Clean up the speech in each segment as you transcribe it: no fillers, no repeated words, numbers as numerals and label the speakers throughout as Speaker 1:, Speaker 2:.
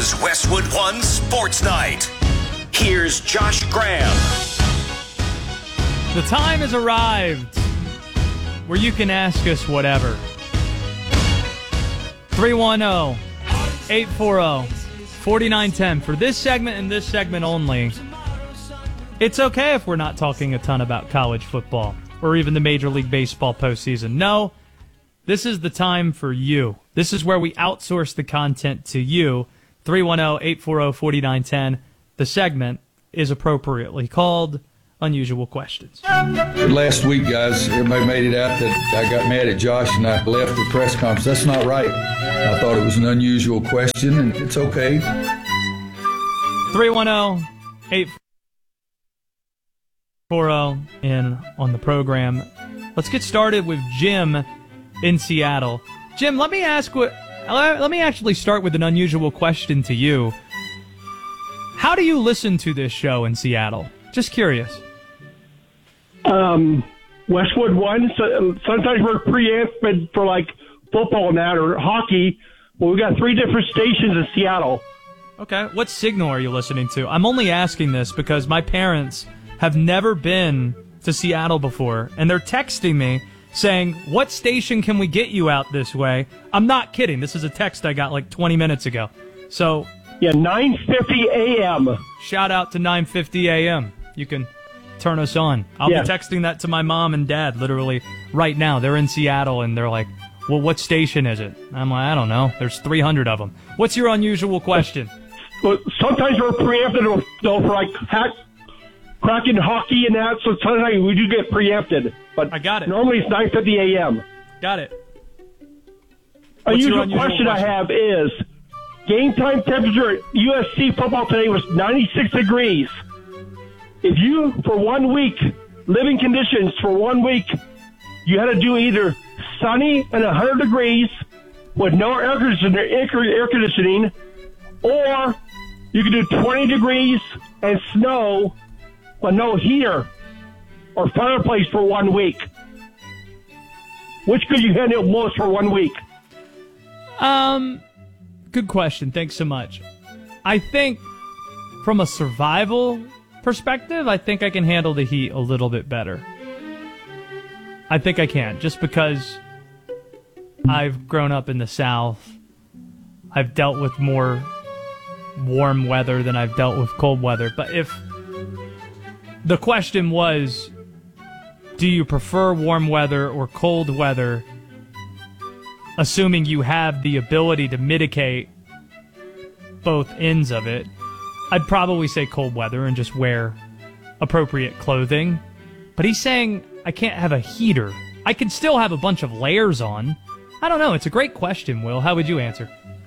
Speaker 1: is Westwood One Sports Night. Here's Josh Graham.
Speaker 2: The time has arrived where you can ask us whatever. 310-840-4910. For this segment and this segment only, it's okay if we're not talking a ton about college football or even the Major League Baseball postseason. No, this is the time for you. This is where we outsource the content to you. 310-840-4910. The segment is appropriately called Unusual Questions.
Speaker 3: Last week, guys, everybody made it out that I got mad at Josh and I left the press conference. That's not right. I thought it was an unusual question, and it's okay.
Speaker 2: 310-840 in on the program. Let's get started with Jim in Seattle. Jim, let me actually start with an unusual question to you. How do you listen to this show in Seattle? Just curious.
Speaker 4: Westwood One. So sometimes we're preempted for like football and that, or hockey. Well, we got 3 different stations in Seattle.
Speaker 2: Okay. What signal are you listening to? I'm only asking this because my parents have never been to Seattle before, and they're texting me saying, what station can we get you out this way? I'm not kidding. This is a text I got like 20 minutes ago. So,
Speaker 4: yeah, 9:50 a.m.
Speaker 2: Shout out to 9:50 a.m. You can turn us on. I'll be texting that to my mom and dad literally right now. They're in Seattle, and they're like, well, what station is it? I'm like, I don't know. There's 300 of them. What's your unusual question?
Speaker 4: Well, sometimes we're preempted though, for like cracking hockey and that, so sometimes we do get preempted. But
Speaker 2: I got it.
Speaker 4: Normally it's 9:50 a.m.
Speaker 2: Got it.
Speaker 4: Unusual question I have is, game time temperature at USC football today was 96 degrees. If you, for 1 week, living conditions for 1 week, you had to do either sunny and 100 degrees with no air conditioning, or you could do 20 degrees and snow but no heater or fireplace for 1 week. Which could you handle most for 1 week?
Speaker 2: Good question. Thanks so much. I think from a survival perspective, I think I can handle the heat a little bit better. I think I can, just because I've grown up in the South. I've dealt with more warm weather than I've dealt with cold weather. But if the question was, do you prefer warm weather or cold weather, assuming you have the ability to mitigate both ends of it, I'd probably say cold weather and just wear appropriate clothing. But he's saying I can't have a heater. I could still have a bunch of layers on. I don't know. It's a great question, Will. How would you answer?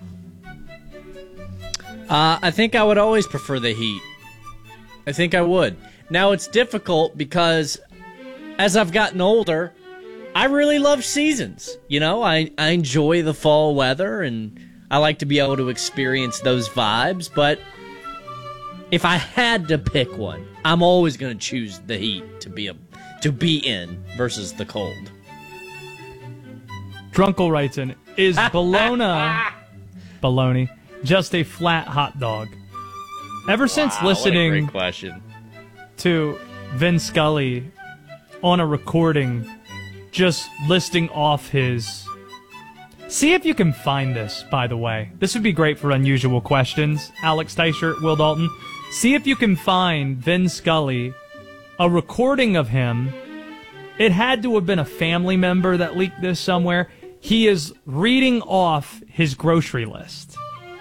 Speaker 5: I think I would always prefer the heat. I think I would. Now, it's difficult because as I've gotten older, I really love seasons. You know, I enjoy the fall weather, and I like to be able to experience those vibes. But if I had to pick one, I'm always going to choose the heat to be in versus the cold.
Speaker 2: Drunkle writes in, is bologna just a flat hot dog? Ever since listening
Speaker 5: what a great question.
Speaker 2: To Vin Scully on a recording, just listing off his... See if you can find this, by the way. This would be great for unusual questions. Alex Teichert, Will Dalton. See if you can find Vin Scully, a recording of him. It had to have been a family member that leaked this somewhere. He is reading off his grocery list.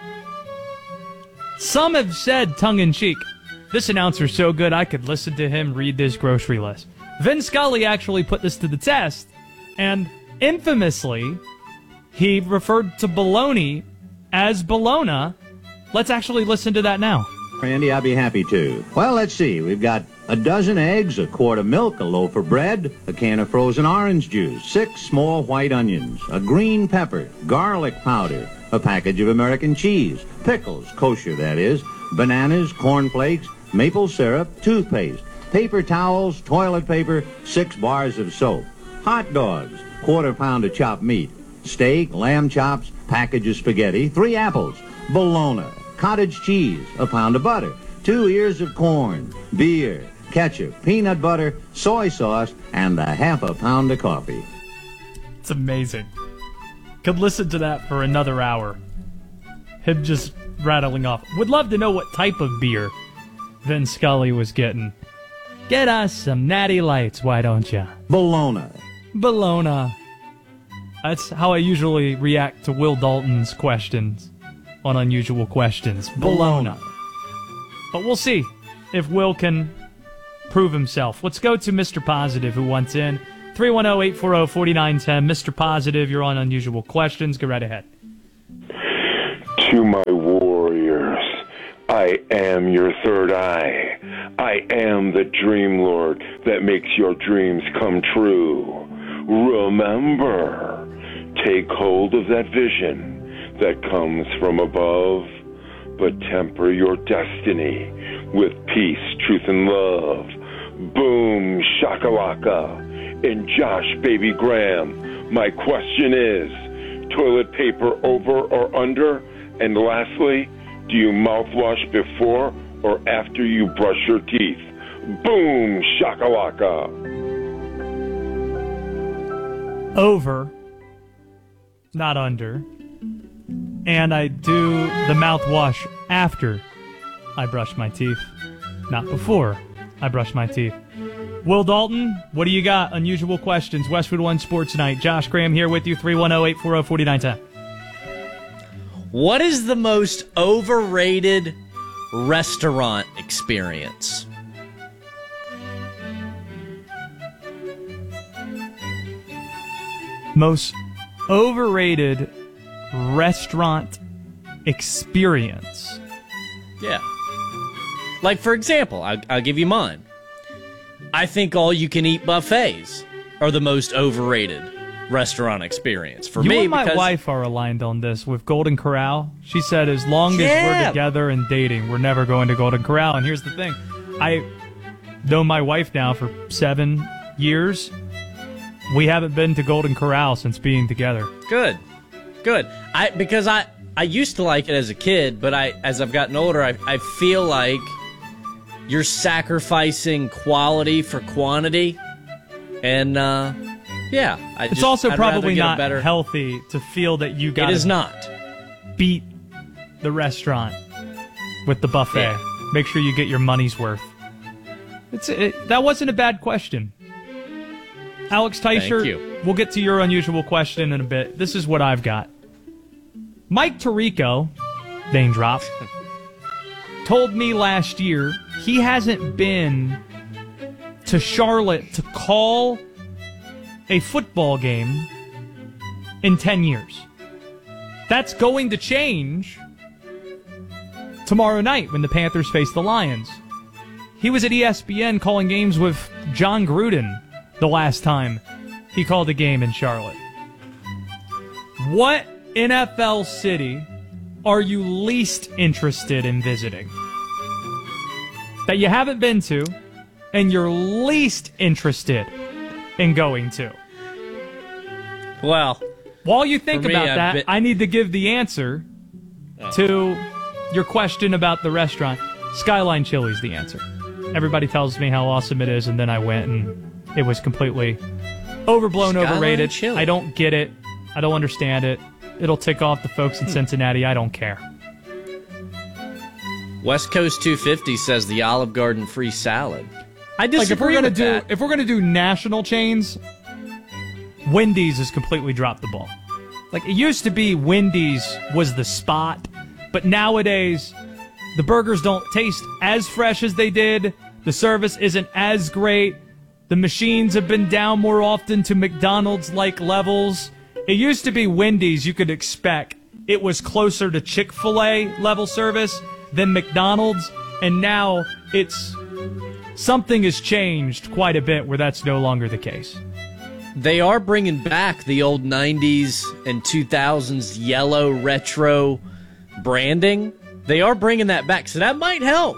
Speaker 2: Some have said, tongue-in-cheek, this announcer's so good I could listen to him read this grocery list. Vin Scully actually put this to the test, and infamously, he referred to bologna as bologna. Let's actually listen to that now.
Speaker 6: Randy, I'd be happy to. Well, let's see. We've got a dozen eggs, a quart of milk, a loaf of bread, a can of frozen orange juice, 6 small white onions, a green pepper, garlic powder, a package of American cheese, pickles, kosher that is, bananas, cornflakes, maple syrup, toothpaste, paper towels, toilet paper, 6 bars of soap, hot dogs, quarter pound of chopped meat, steak, lamb chops, package of spaghetti, 3 apples, bologna, cottage cheese, a pound of butter, 2 ears of corn, beer, ketchup, peanut butter, soy sauce, and a half a pound of coffee.
Speaker 2: It's amazing. Could listen to that for another hour. Him just rattling off. Would love to know what type of beer Vin Scully was getting. Get us some Natty Lights, why don't ya?
Speaker 6: Bologna.
Speaker 2: Bologna. That's how I usually react to Will Dalton's questions on Unusual Questions. Bologna. But we'll see if Will can prove himself. Let's go to Mr. Positive, who wants in. 310-840-4910. Mr. Positive, you're on Unusual Questions. Go right ahead.
Speaker 7: To my warriors, I am your third eye. I am the dream lord that makes your dreams come true. Remember, take hold of that vision that comes from above, but temper your destiny with peace, truth, and love. Boom, shakalaka. And Josh Baby Graham, my question is, toilet paper over or under? And lastly, do you mouthwash before or after you brush your teeth? Boom, shakalaka.
Speaker 2: Over, not under. And I do the mouthwash after I brush my teeth, not before I brush my teeth. Will Dalton, what do you got? Unusual Questions, Westwood One Sports Night. Josh Graham here with you, 310-840-4910.
Speaker 5: What is the most overrated restaurant experience?
Speaker 2: Most overrated restaurant experience.
Speaker 5: Yeah. Like, for example, I'll give you mine. I think all-you-can-eat buffets are the most overrated restaurant experience for me.
Speaker 2: You and my
Speaker 5: because
Speaker 2: wife are aligned on this with Golden Corral. She said as long as we're together and dating, we're never going to Golden Corral. And here's the thing. I know my wife now for 7 years. We haven't been to Golden Corral since being together.
Speaker 5: Good. Because I used to like it as a kid, but as I've gotten older, I feel like you're sacrificing quality for quantity. And, yeah.
Speaker 2: It's also probably not healthy to feel that you got
Speaker 5: It is not.
Speaker 2: Beat the restaurant with the buffet.
Speaker 5: Yeah.
Speaker 2: Make sure you get your money's worth. That wasn't a bad question. Alex Teicher,
Speaker 5: Thank you.
Speaker 2: We'll get to your unusual question in a bit. This is what I've got. Mike Tirico, name drop, told me last year he hasn't been to Charlotte to call a football game in 10 years. That's going to change tomorrow night when the Panthers face the Lions. He was at ESPN calling games with John Gruden the last time he called a game in Charlotte. What NFL city are you least interested in visiting? That you haven't been to, and you're least interested in going to?
Speaker 5: Well,
Speaker 2: while you think about that, I need to give the answer to your question about the restaurant. Skyline Chili's the answer. Everybody tells me how awesome it is, and then I went, and it was completely overblown, overrated.
Speaker 5: Chili.
Speaker 2: I don't get it. I don't understand it. It'll tick off the folks in Cincinnati. I don't care.
Speaker 5: West Coast 250 says the Olive Garden free salad. I disagree with that.
Speaker 2: If we're gonna do national chains, Wendy's has completely dropped the ball. Like, it used to be Wendy's was the spot, but nowadays the burgers don't taste as fresh as they did. The service isn't as great. The machines have been down more often to McDonald's-like levels. It used to be Wendy's, you could expect it was closer to Chick-fil-A level service than McDonald's, and now something has changed quite a bit where that's no longer the case.
Speaker 5: They are bringing back the old 90s and 2000s yellow retro branding. They are bringing that back, so that might help.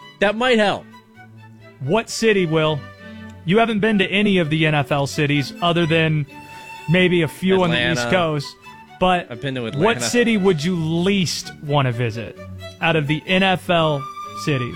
Speaker 2: What city, Will? You haven't been to any of the NFL cities other than maybe a few
Speaker 5: Atlanta.
Speaker 2: on the East Coast. But
Speaker 5: I've been to Atlanta.
Speaker 2: What city would you least want to visit? out of the NFL cities?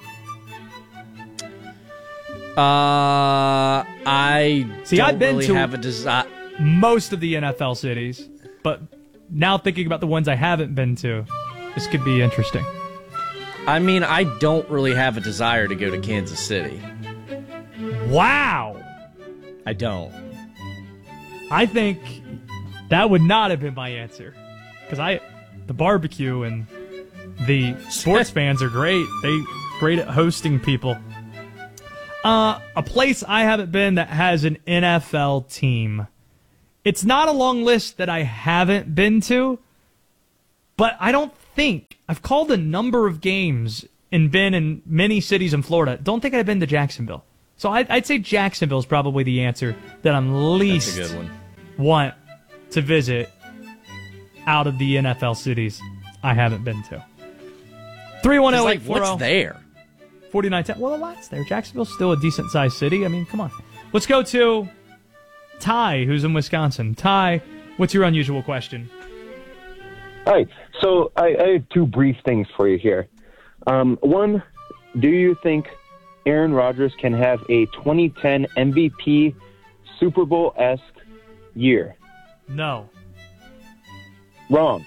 Speaker 5: I
Speaker 2: See,
Speaker 5: don't
Speaker 2: I've been
Speaker 5: really
Speaker 2: to
Speaker 5: have a desire.
Speaker 2: most of the NFL cities, but now thinking about the ones I haven't been to, this could be interesting.
Speaker 5: I mean, I don't really have a desire to go to Kansas City.
Speaker 2: Wow.
Speaker 5: I don't.
Speaker 2: I think that would not have been my answer. Because the barbecue and the sports fans are great. They're great at hosting people. A place I haven't been that has an NFL team. It's not a long list that I haven't been to, but I don't think I've called a number of games and been in many cities in Florida. Don't think I've been to Jacksonville. So I'd say Jacksonville is probably the answer that I'm least
Speaker 5: That's a good one.
Speaker 2: want to visit out of the NFL cities I haven't been to. 310
Speaker 5: What's there?
Speaker 2: 4910. Well, a lot's there. Jacksonville's still a decent-sized city. I mean, come on. Let's go to Ty, who's in Wisconsin. Ty, what's your unusual question?
Speaker 8: Hi. So I have two brief things for you here. One, do you think Aaron Rodgers can have a 2010 MVP Super Bowl-esque year?
Speaker 2: No.
Speaker 8: Wrong.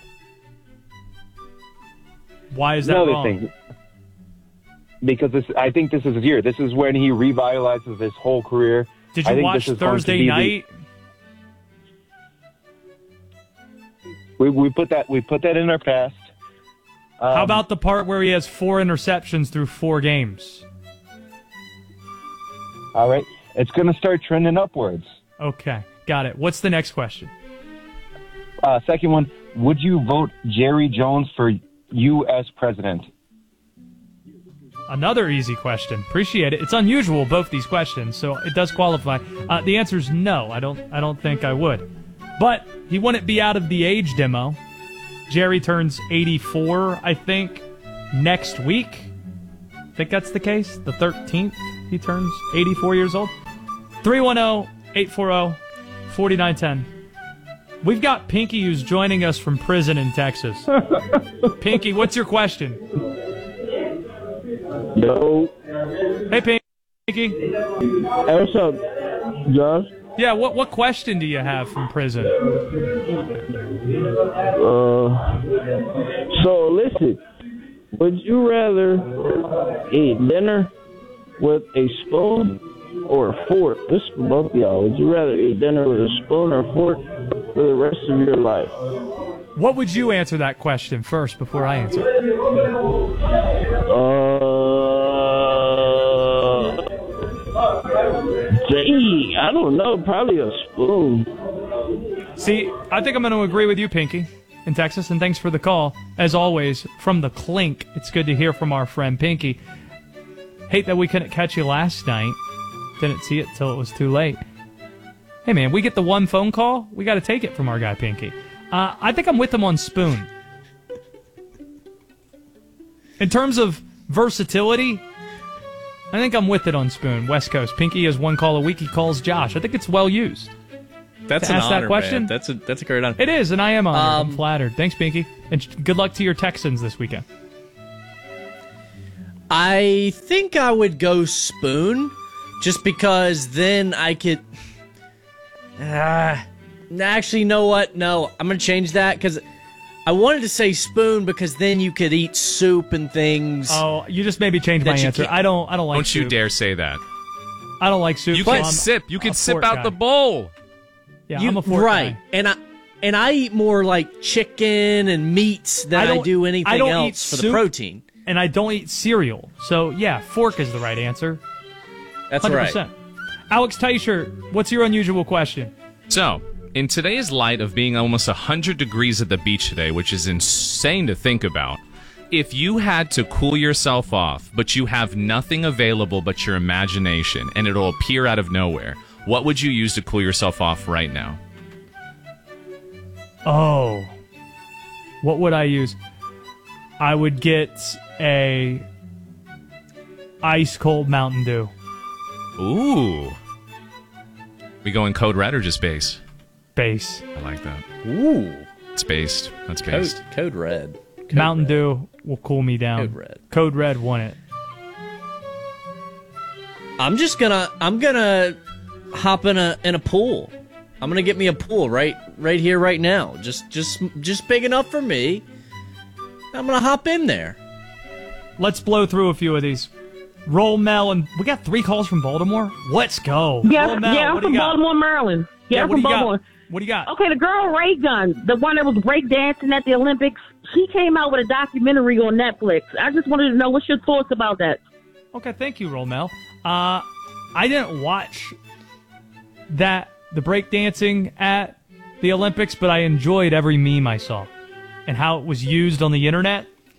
Speaker 2: Why is that
Speaker 8: Another
Speaker 2: wrong?
Speaker 8: thing. Because I think this is his year. This is when he revitalizes his whole career.
Speaker 2: Did
Speaker 8: I
Speaker 2: you
Speaker 8: think
Speaker 2: watch
Speaker 8: this is going to
Speaker 2: Thursday
Speaker 8: be
Speaker 2: night?
Speaker 8: We put that in our past.
Speaker 2: How about the part where he has 4 interceptions through 4 games?
Speaker 8: All right. It's going to start trending upwards.
Speaker 2: Okay, got it. What's the next question?
Speaker 8: Second one, would you vote Jerry Jones for U.S. president?
Speaker 2: Another easy question. Appreciate it. It's unusual, both these questions, so it does qualify. The answer is no. I don't think I would. But he wouldn't be out of the age demo. Jerry turns 84, I think, next week. I think that's the case. The 13th, he turns 84 years old. 310-840-4910. We've got Pinky who's joining us from prison in Texas. Pinky, what's your question?
Speaker 9: Yo.
Speaker 2: Hey, Pinky.
Speaker 9: Hey, what's up, Josh?
Speaker 2: Yeah, what question do you have from prison?
Speaker 9: So listen, would you rather eat dinner with a spoon or a fork? This is for both of y'all. Would you rather eat dinner with a spoon or a fork for the rest of your life?
Speaker 2: What would you answer that question first before I answer?
Speaker 9: Gee, I don't know. Probably a spoon.
Speaker 2: See, I think I'm going to agree with you, Pinky, in Texas, and thanks for the call. As always, from the Clink, it's good to hear from our friend Pinky. Hate that we couldn't catch you last night. Didn't see it till it was too late. Hey, man, we get the one phone call. We got to take it from our guy, Pinky. I think I'm with him on spoon. In terms of versatility, I think I'm with it on spoon. West Coast. Pinky has one call a week. He calls Josh. I think it's well used.
Speaker 5: That's
Speaker 2: to
Speaker 5: an
Speaker 2: ask
Speaker 5: honor,
Speaker 2: that question?
Speaker 5: man. That's a great honor.
Speaker 2: It is, and I am honored. I'm flattered. Thanks, Pinky. And good luck to your Texans this weekend.
Speaker 5: I think I would go spoon, just because then I could... actually, you know what? No, I'm going to change that, because I wanted to say spoon, because then you could eat soup and things.
Speaker 2: Oh, you just made me change my answer. I don't like
Speaker 10: Don't
Speaker 2: soup.
Speaker 10: you dare say that.
Speaker 2: I don't like soup.
Speaker 10: You
Speaker 2: so
Speaker 10: can
Speaker 2: I'm
Speaker 10: sip. You can
Speaker 2: a
Speaker 10: sip
Speaker 2: fork
Speaker 10: out
Speaker 2: guy.
Speaker 10: the bowl.
Speaker 2: Yeah, I'm a fork
Speaker 5: right.
Speaker 2: guy.
Speaker 5: And I eat more like chicken and meats than I do anything else for the protein.
Speaker 2: And I don't eat cereal. So, yeah, fork is the right answer.
Speaker 5: That's
Speaker 2: 100%.
Speaker 5: right.
Speaker 2: Alex Teicher, what's your unusual question?
Speaker 10: So, in today's light of being almost 100 degrees at the beach today, which is insane to think about, if you had to cool yourself off, but you have nothing available but your imagination, and it'll appear out of nowhere, what would you use to cool yourself off right now?
Speaker 2: Oh. What would I use? I would get a ice cold Mountain Dew.
Speaker 10: Ooh. We going code red or just base?
Speaker 2: Base.
Speaker 10: I like that.
Speaker 5: Ooh.
Speaker 10: It's based. That's based.
Speaker 5: Code red.
Speaker 2: Mountain Dew will cool me down.
Speaker 5: Code Red.
Speaker 2: Code Red won it.
Speaker 5: I'm gonna hop in a pool. I'm gonna get me a pool right here, right now. Just big enough for me. I'm gonna hop in there.
Speaker 2: Let's blow through a few of these. Roll Mel, and we got 3 calls from Baltimore. Let's go.
Speaker 11: Yes,
Speaker 2: Roll Mel,
Speaker 11: yeah, I'm from Baltimore, Maryland. Yeah, I'm from Baltimore.
Speaker 2: What do you got?
Speaker 11: Okay, the girl Ray Gun, the one that was breakdancing at the Olympics, she came out with a documentary on Netflix. I just wanted to know what's your thoughts about that.
Speaker 2: Okay, thank you, Roll Mel. I didn't watch the breakdancing at the Olympics, but I enjoyed every meme I saw and how it was used on the internet.